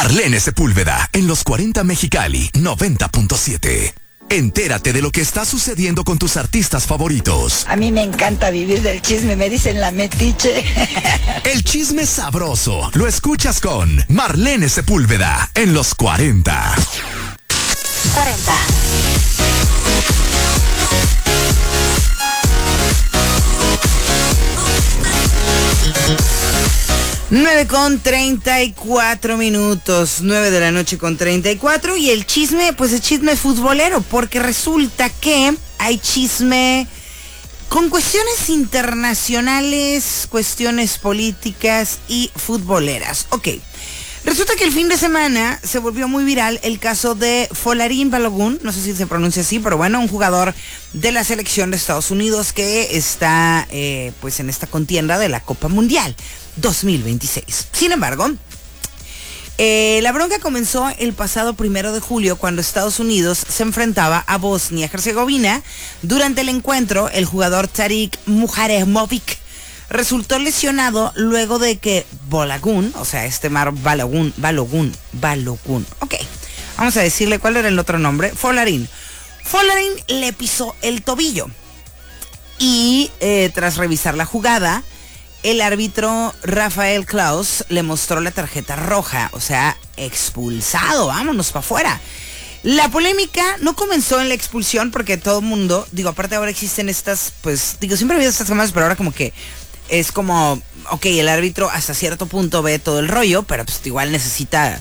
Marlene Sepúlveda, en los 40 Mexicali, 90.7. Entérate de lo que está sucediendo con tus artistas favoritos. A mí me encanta vivir del chisme, me dicen la metiche. El chisme sabroso lo escuchas con Marlene Sepúlveda en los 40. 40. Nueve con 34 minutos, 9 de la noche con 34, y el chisme, pues es chisme futbolero, porque resulta que hay chisme con cuestiones internacionales, cuestiones políticas y futboleras. Ok, resulta que el fin de semana se volvió muy viral el caso de Folarin Balogun, no sé si se pronuncia así, pero bueno, un jugador de la selección de Estados Unidos que está pues en esta contienda de la Copa Mundial 2026. Sin embargo, la bronca comenzó el pasado 1 de julio cuando Estados Unidos se enfrentaba a Bosnia-Herzegovina. Durante el encuentro, el jugador Tarik Muharemovic resultó lesionado luego de que Balogun, o sea, Balogun, ok, vamos a decirle cuál era el otro nombre, Folarin le pisó el tobillo y tras revisar la jugada, el árbitro Rafael Klaus le mostró la tarjeta roja, o sea, expulsado, vámonos para afuera. La polémica no comenzó en la expulsión porque todo el mundo, aparte ahora existen estas, pues, siempre he habido estas cosas, pero ahora como que es como, ok, el árbitro hasta cierto punto ve todo el rollo, pero pues igual necesita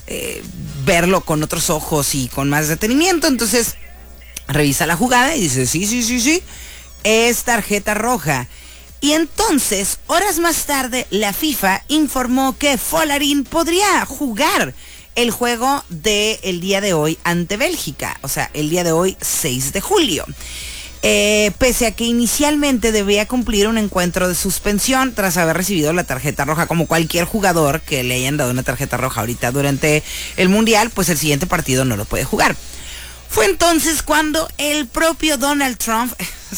verlo con otros ojos y con más detenimiento, entonces revisa la jugada y dice, sí, es tarjeta roja. Y entonces, horas más tarde, la FIFA informó que Folarin podría jugar el juego del día de hoy ante Bélgica, o sea, el día de hoy 6 de julio. Pese a que inicialmente debía cumplir un encuentro de suspensión tras haber recibido la tarjeta roja, como cualquier jugador que le hayan dado una tarjeta roja ahorita durante el Mundial, pues el siguiente partido no lo puede jugar. Fue entonces cuando el propio Donald Trump,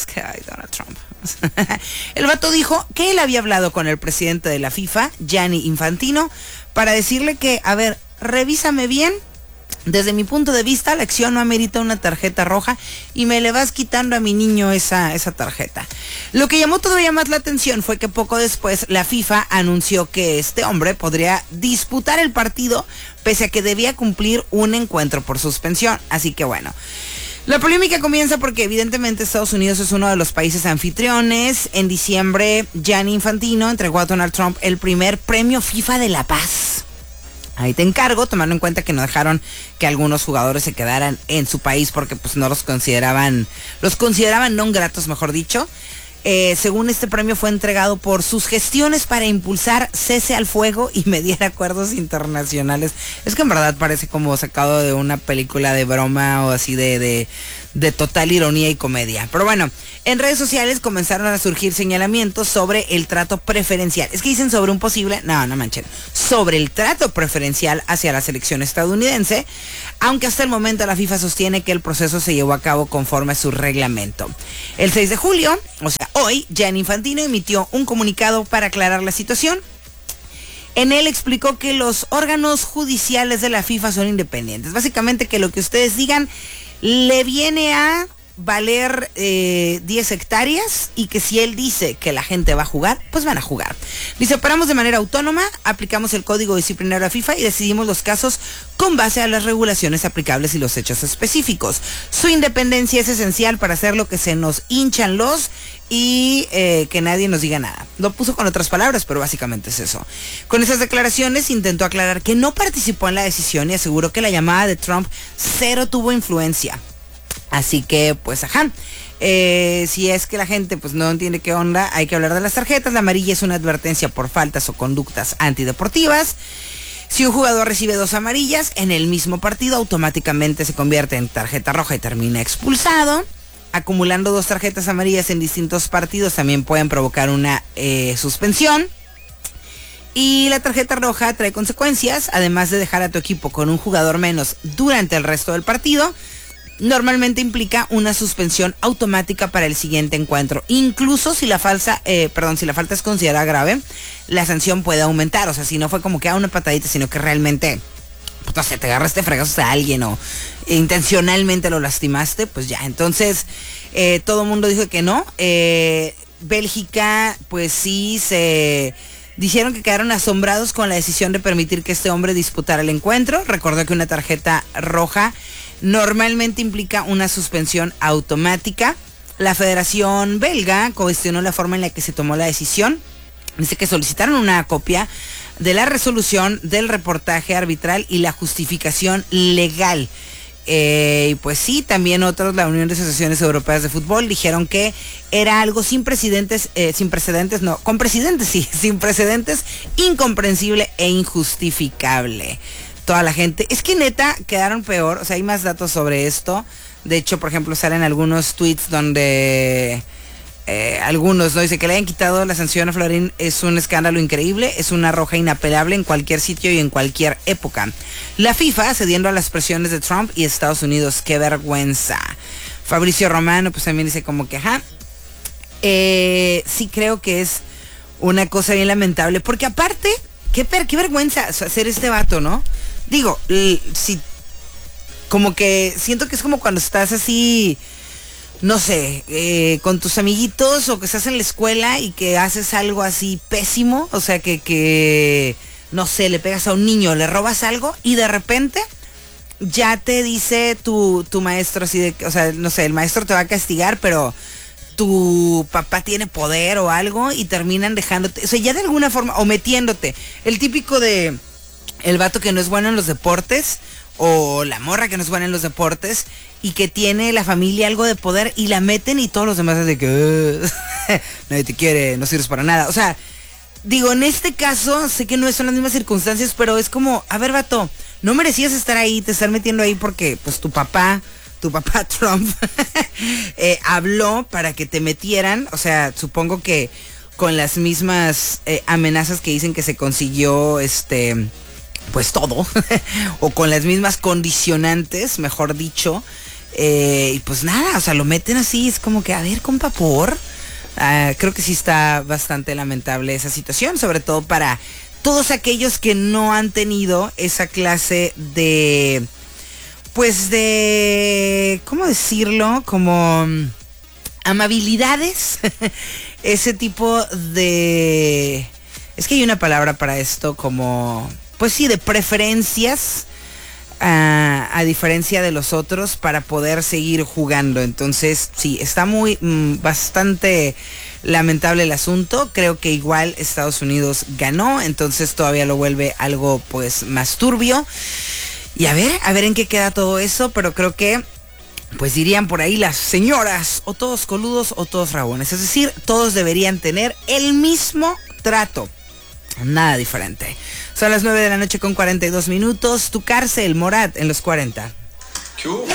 el vato dijo que él había hablado con el presidente de la FIFA, Gianni Infantino, para decirle que, a ver, revísame bien. Desde mi punto de vista, la acción no amerita una tarjeta roja y me le vas quitando a mi niño esa tarjeta. Lo que llamó todavía más la atención fue que poco después la FIFA anunció que este hombre podría disputar el partido pese a que debía cumplir un encuentro por suspensión. Así que bueno, la polémica comienza porque evidentemente Estados Unidos es uno de los países anfitriones. En diciembre, Gianni Infantino entregó a Donald Trump el primer premio FIFA de la Paz. Ahí te encargo, tomando en cuenta que no dejaron que algunos jugadores se quedaran en su país porque pues no los consideraban no gratos, mejor dicho. Según este premio fue entregado por sus gestiones para impulsar cese al fuego y mediar acuerdos internacionales. Es que en verdad parece como sacado de una película de broma o así de total ironía y comedia. Pero bueno, en redes sociales comenzaron a surgir señalamientos sobre el trato preferencial. Es que dicen sobre un posible, no manchen, sobre el trato preferencial hacia la selección estadounidense, aunque hasta el momento la FIFA sostiene que el proceso se llevó a cabo conforme a su reglamento. El 6 de julio, o sea, hoy, Gianni Infantino emitió un comunicado para aclarar la situación. En él explicó que los órganos judiciales de la FIFA son independientes. Básicamente que lo que ustedes digan le viene a valer 10 hectáreas y que si él dice que la gente va a jugar, pues van a jugar. Dice, operamos de manera autónoma, aplicamos el código disciplinario de la FIFA y decidimos los casos con base a las regulaciones aplicables y los hechos específicos. Su independencia es esencial para hacer lo que se nos hinchan los y que nadie nos diga nada. Lo puso con otras palabras, pero básicamente es eso. Con esas declaraciones intentó aclarar que no participó en la decisión y aseguró que la llamada de Trump cero tuvo influencia. Así que, pues, si es que la gente pues no entiende qué onda, hay que hablar de las tarjetas. La amarilla es una advertencia por faltas o conductas antideportivas. Si un jugador recibe 2 amarillas en el mismo partido, automáticamente se convierte en tarjeta roja y termina expulsado. Acumulando 2 tarjetas amarillas en distintos partidos también pueden provocar una suspensión. Y la tarjeta roja trae consecuencias, además de dejar a tu equipo con un jugador menos durante el resto del partido. Normalmente implica una suspensión automática para el siguiente encuentro. Incluso si la falta es considerada grave, la sanción puede aumentar. O sea, si no fue como que a una patadita, sino que realmente pues, no sé, te agarraste fregazos a alguien o intencionalmente lo lastimaste, pues ya. Entonces, todo el mundo dijo que no. Bélgica, pues sí, dijeron que quedaron asombrados con la decisión de permitir que este hombre disputara el encuentro. Recordó que una tarjeta roja normalmente implica una suspensión automática. La Federación Belga cuestionó la forma en la que se tomó la decisión. Dice que solicitaron una copia de la resolución del reportaje arbitral y la justificación legal. Y pues sí, también otros, la Unión de Asociaciones Europeas de Fútbol, dijeron que era algo sin precedentes, incomprensible e injustificable. Toda la gente, es que neta quedaron peor, o sea, hay más datos sobre esto. De hecho, por ejemplo, salen algunos tweets donde algunos, ¿no? Dice que le hayan quitado la sanción a Florín es un escándalo increíble, es una roja inapelable en cualquier sitio y en cualquier época. La FIFA cediendo a las presiones de Trump y Estados Unidos, qué vergüenza. Fabricio Romano pues también dice como que sí creo que es una cosa bien lamentable, porque aparte, qué vergüenza hacer este vato, ¿no? Digo, si como que siento que es como cuando estás así, no sé, con tus amiguitos o que estás en la escuela y que haces algo así pésimo, o sea, que no sé, le pegas a un niño, le robas algo y de repente ya te dice tu maestro así de, o sea, no sé, el maestro te va a castigar, pero tu papá tiene poder o algo y terminan dejándote, o sea, ya de alguna forma, o metiéndote. El típico de el vato que no es bueno en los deportes, o la morra que no es buena en los deportes y que tiene la familia algo de poder y la meten y todos los demás es de que nadie te quiere, no sirves para nada. O sea, digo, en este caso sé que no son las mismas circunstancias, pero es como, a ver, vato, no merecías estar ahí, te están metiendo ahí porque pues tu papá Trump habló para que te metieran. O sea, supongo que con las mismas amenazas que dicen que se consiguió pues todo, o con las mismas condicionantes, mejor dicho, y pues nada, o sea, lo meten así, es como que, a ver, compa, creo que sí está bastante lamentable esa situación, sobre todo para todos aquellos que no han tenido esa clase de, pues de, ¿cómo decirlo? Como amabilidades, ese tipo de, es que hay una palabra para esto, como, pues sí, de preferencias, a diferencia de los otros, para poder seguir jugando. Entonces, sí, está bastante lamentable el asunto. Creo que igual Estados Unidos ganó, entonces todavía lo vuelve algo pues más turbio. Y a ver en qué queda todo eso, pero creo que, pues dirían por ahí las señoras, o todos coludos o todos rabones. Es decir, todos deberían tener el mismo trato. Nada diferente. Son las 9 de la noche con 42 minutos. Tu cárcel, Morat, en los 40.